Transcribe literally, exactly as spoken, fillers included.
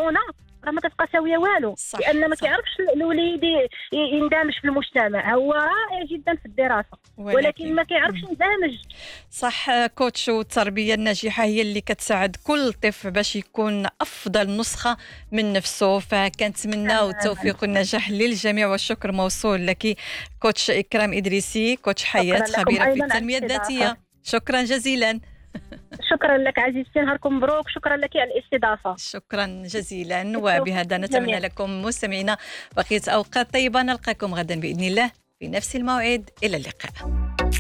الطفوله راه ما كتبقى ساويه والو، لان ما كيعرفش الوليد يندمج في المجتمع. هو رائع جدا في الدراسه ولكن, ولكن ما كيعرفش يندمج. صح كوتش، والتربيه الناجحه هي اللي كتساعد كل طفل باش يكون افضل نسخه من نفسه. فكنتمناو التوفيق والنجاح للجميع، والشكر موصول لك كوتش إكرام إدريسي، كوتش حياه خبيره في التنميه الذاتيه. شكرا جزيلا. شكرا لك عزيزتي، نهاركم مبروك. شكرا لك على الاستضافه. شكرا جزيلا. وبهذا نتمنى لكم مستمعينا بقيه اوقات طيبه. نلقاكم غدا باذن الله في نفس الموعد. الى اللقاء.